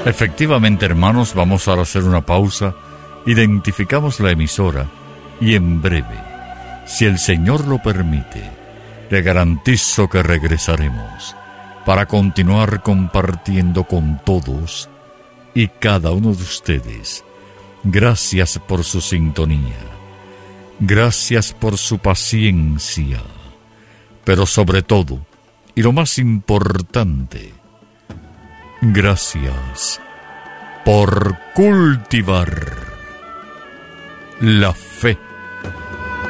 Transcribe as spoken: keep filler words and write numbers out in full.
Efectivamente, hermanos, vamos ahora a hacer una pausa. Identificamos la emisora y en breve, si el Señor lo permite, le garantizo que regresaremos para continuar compartiendo con todos y cada uno de ustedes. Gracias por su sintonía, gracias por su paciencia, pero sobre todo, y lo más importante, gracias por cultivar la fe